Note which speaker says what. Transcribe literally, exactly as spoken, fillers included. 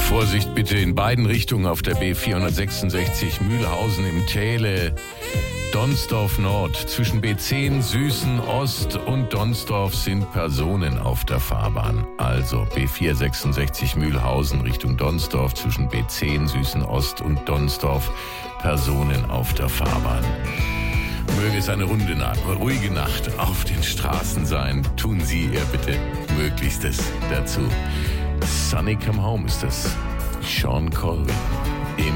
Speaker 1: Vorsicht bitte in beiden Richtungen auf der B vierhundertsechsundsechzig Mühlhausen im Täle. Donsdorf Nord. Zwischen B zehn Süßen Ost und Donsdorf sind Personen auf der Fahrbahn. Also B vierhundertsechsundsechzig Mühlhausen Richtung Donsdorf, zwischen B zehn Süßen Ost und Donsdorf Personen auf der Fahrbahn. Möge es eine runde Nacht, ruhige Nacht auf den Straßen sein. Tun Sie ihr bitte Möglichstes dazu. Sunny Come Home ist das. Sean Colvin.